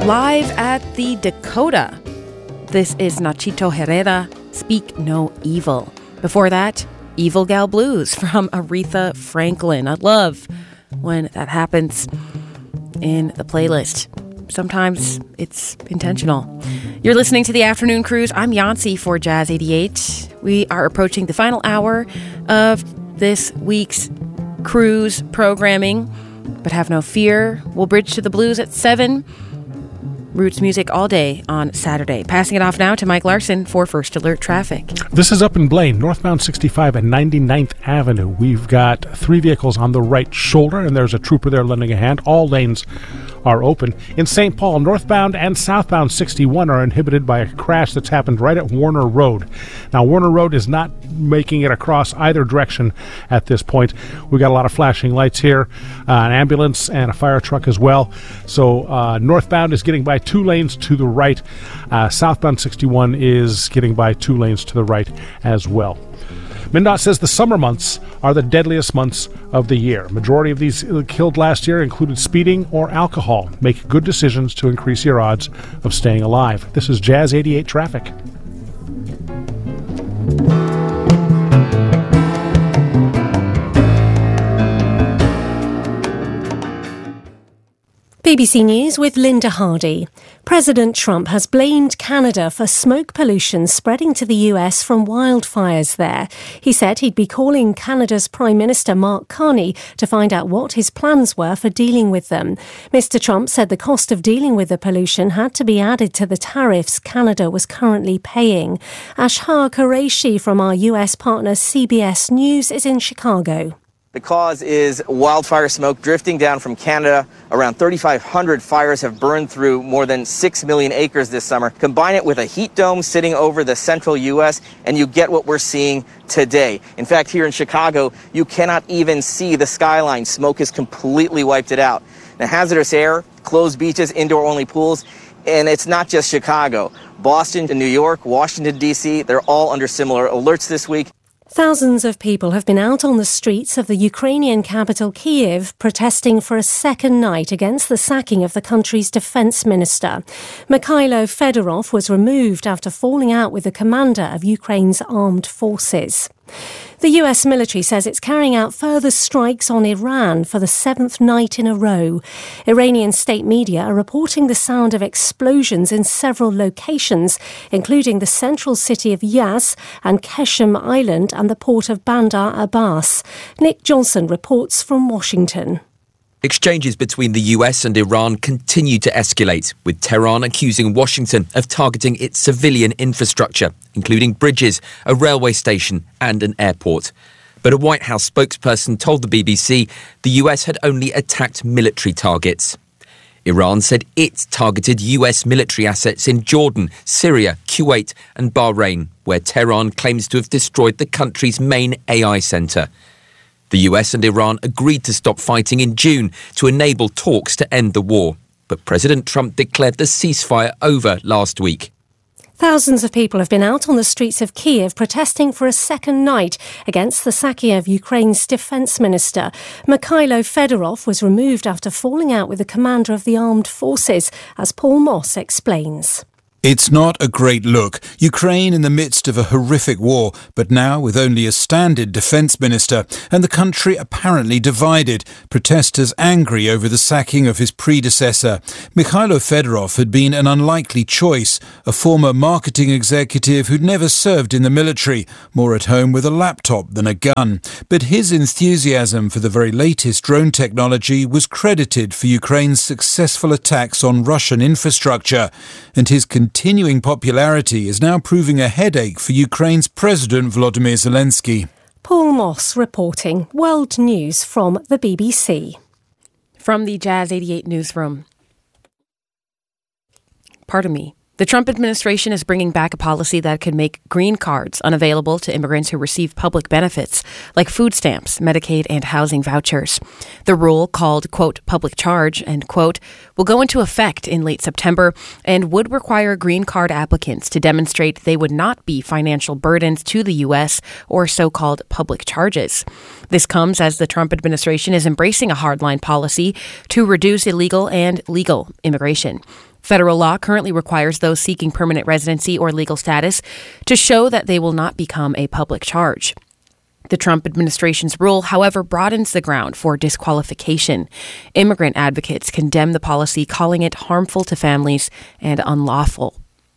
live at the Dakota. This is Nachito Herrera, Speak No Evil. Before that, Evil Gal Blues from Aretha Franklin. I love when that happens in the playlist. Sometimes it's intentional. You're listening to The Afternoon Cruise. I'm Yancy for Jazz 88. We are approaching the final hour of this week's cruise programming. But have no fear, we'll bridge to the blues at 7. Roots music all day on Saturday. Passing it off now to Mike Larson for First Alert Traffic. This is up in Blaine, northbound 65 and 99th Avenue. We've got 3 vehicles on the right shoulder, and there's a trooper there lending a hand. All lanes are open. In St. Paul, northbound and southbound 61 are inhibited by a crash that's happened right at Warner Road. Now, Warner Road is not making it across either direction at this point. We've got a lot of flashing lights here, an ambulance and a fire truck as well. So northbound is getting by 2 lanes to the right. Southbound 61 is getting by 2 lanes to the right as well. MnDOT says the summer months are the deadliest months of the year. Majority of these killed last year included speeding or alcohol. Make good decisions to increase your odds of staying alive. This is Jazz 88 Traffic. BBC News with Linda Hardy. President Trump has blamed Canada for smoke pollution spreading to the US from wildfires there. He said he'd be calling Canada's Prime Minister Mark Carney to find out what his plans were for dealing with them. Mr. Trump said the cost of dealing with the pollution had to be added to the tariffs Canada was currently paying. Ashar Qureshi from our US partner CBS News is in Chicago. The cause is wildfire smoke drifting down from Canada. Around 3,500 fires have burned through more than 6 million acres this summer. Combine it with a heat dome sitting over the central U.S., and you get what we're seeing today. In fact, here in Chicago, you cannot even see the skyline. Smoke has completely wiped it out. Now, hazardous air, closed beaches, indoor-only pools, and it's not just Chicago. Boston and New York, Washington, D.C., they're all under similar alerts this week. Thousands of people have been out on the streets of the Ukrainian capital Kyiv protesting for a second night against the sacking of the country's defense minister. Mikhailo Fedorov was removed after falling out with the commander of Ukraine's armed forces. The US military says it's carrying out further strikes on Iran for the 7th night in a row. Iranian state media are reporting the sound of explosions in several locations, including the central city of Yas and Keshem Island and the port of Bandar Abbas. Nick Johnson reports from Washington. Exchanges between the US and Iran continue to escalate, with Tehran accusing Washington of targeting its civilian infrastructure, including bridges, a railway station and an airport. But a White House spokesperson told the BBC the US had only attacked military targets. Iran said it targeted US military assets in Jordan, Syria, Kuwait and Bahrain, where Tehran claims to have destroyed the country's main AI centre. The US and Iran agreed to stop fighting in June to enable talks to end the war. But President Trump declared the ceasefire over last week. Thousands of people have been out on the streets of Kyiv protesting for a second night against the sacking of Ukraine's defense minister. Mikhailo Fedorov was removed after falling out with the commander of the armed forces, as Paul Moss explains. It's not a great look. Ukraine in the midst of a horrific war, but now with only a stand-in defence minister, and the country apparently divided. Protesters angry over the sacking of his predecessor. Mikhailo Fedorov had been an unlikely choice, a former marketing executive who'd never served in the military, more at home with a laptop than a gun. But his enthusiasm for the very latest drone technology was credited for Ukraine's successful attacks on Russian infrastructure, and his continuing popularity is now proving a headache for Ukraine's President Volodymyr Zelensky. Paul Moss reporting. World News from the BBC. From the Jazz 88 newsroom. Pardon me. The Trump administration is bringing back a policy that could make green cards unavailable to immigrants who receive public benefits, like food stamps, Medicaid, and housing vouchers. The rule, called, quote, public charge, end quote, will go into effect in late September and would require green card applicants to demonstrate they would not be financial burdens to the U.S. or so-called public charges. This comes as the Trump administration is embracing a hardline policy to reduce illegal and legal immigration. Federal law currently requires those seeking permanent residency or legal status to show that they will not become a public charge. The Trump administration's rule, however, broadens the ground for disqualification. Immigrant advocates condemn the policy, calling it harmful to families and unlawful.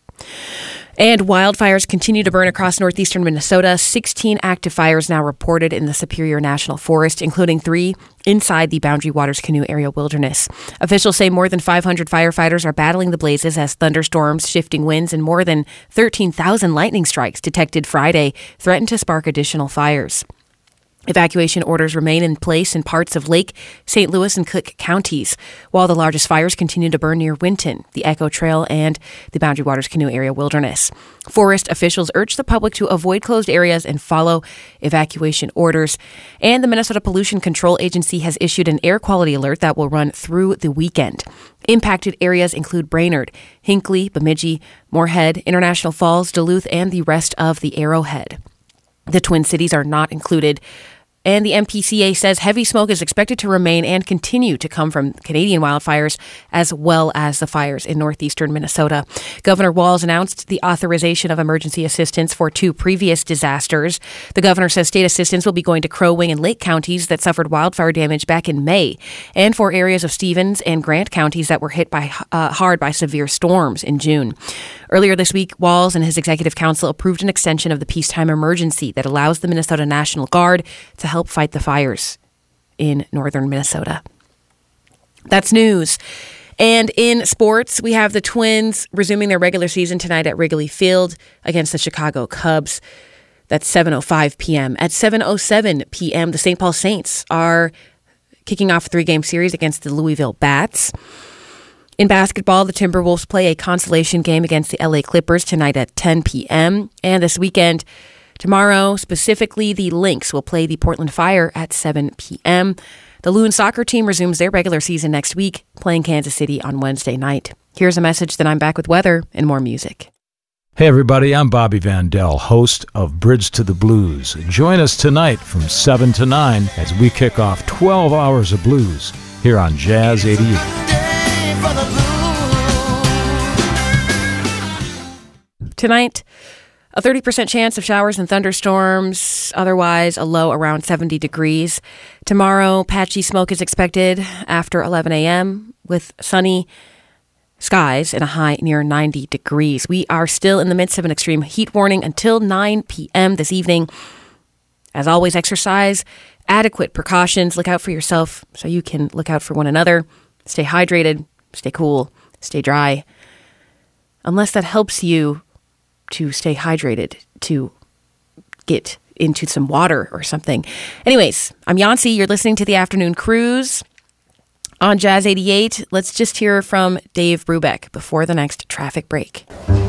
And wildfires continue to burn across northeastern Minnesota. 16 active fires now reported in the Superior National Forest, including 3 inside the Boundary Waters Canoe Area Wilderness. Officials say more than 500 firefighters are battling the blazes as thunderstorms, shifting winds, and more than 13,000 lightning strikes detected Friday threaten to spark additional fires. Evacuation orders remain in place in parts of Lake, St. Louis, and Cook counties, while the largest fires continue to burn near Winton, the Echo Trail, and the Boundary Waters Canoe Area Wilderness. Forest officials urge the public to avoid closed areas and follow evacuation orders. And the Minnesota Pollution Control Agency has issued an air quality alert that will run through the weekend. Impacted areas include Brainerd, Hinckley, Bemidji, Moorhead, International Falls, Duluth, and the rest of the Arrowhead. The Twin Cities are not included. And the MPCA says heavy smoke is expected to remain and continue to come from Canadian wildfires, as well as the fires in northeastern Minnesota. Governor Walz announced the authorization of emergency assistance for 2 previous disasters. The governor says state assistance will be going to Crow Wing and Lake counties that suffered wildfire damage back in May, and for areas of Stevens and Grant counties that were hit hard by severe storms in June. Earlier this week, Walz and his executive council approved an extension of the peacetime emergency that allows the Minnesota National Guard to help fight the fires in northern Minnesota. That's news. And in sports, we have the Twins resuming their regular season tonight at Wrigley Field against the Chicago Cubs. That's 7:05 p.m. At 7:07 p.m., the St. Paul Saints are kicking off a 3-game series against the Louisville Bats. In basketball, the Timberwolves play a consolation game against the LA Clippers tonight at 10 p.m. And this weekend, tomorrow, specifically, the Lynx will play the Portland Fire at 7 p.m. The Loon soccer team resumes their regular season next week, playing Kansas City on Wednesday night. Here's a message, then I'm back with weather and more music. Hey everybody, I'm Bobby Vandell, host of Bridge to the Blues. Join us tonight from 7 to 9 as we kick off 12 hours of blues here on Jazz 88. Tonight, a 30% chance of showers and thunderstorms, otherwise a low around 70 degrees. Tomorrow, patchy smoke is expected after 11 a.m. with sunny skies and a high near 90 degrees. We are still in the midst of an extreme heat warning until 9 p.m. this evening. As always, exercise, adequate precautions. Look out for yourself so you can look out for one another. Stay hydrated, stay cool, stay dry. Unless that helps you to stay hydrated, to get into some water or something. Anyways, I'm Yancy. You're listening to the Afternoon Cruise on Jazz 88. Let's just hear from Dave Brubeck before the next traffic break.